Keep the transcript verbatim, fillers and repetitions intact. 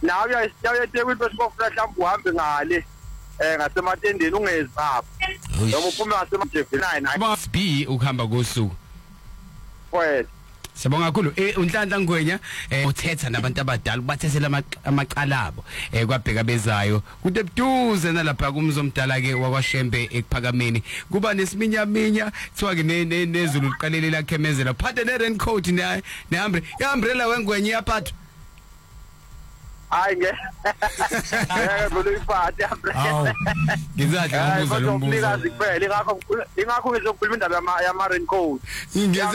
nawe uyayithe ukuthi besikofuna mhlawumbe uhambe ngale eh ngasematendeni ungezapha noma uphume ngasemajevini Ba B ukuhamba kosuku wena Sibonga kakhulu eh uNhlanhla Ngwenya eh uthetha nabantu abadala bathethela amaqalabo eh kwabheka bezayo kude ebuduze nalapha kumzomdala ke wakwaShembe ekuphakameni kuba nesiminyaminya kuthiwa ke nezulu liqalele lakhemezela phathe ne raincoat ne nehambre ihambrella weNgwenya iyaphatha hayi nge ngeke kuliphathe awu ngizadla ngokuza lo mbuzo ngikazi kuphela ingakho ingakho ngizokhuluma indaba yama raincoat